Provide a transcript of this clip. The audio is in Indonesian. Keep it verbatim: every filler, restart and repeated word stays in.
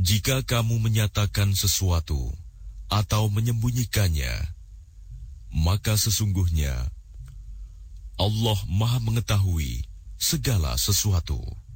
Jika kamu menyatakan sesuatu atau menyembunyikannya, maka sesungguhnya Allah Maha Mengetahui segala sesuatu.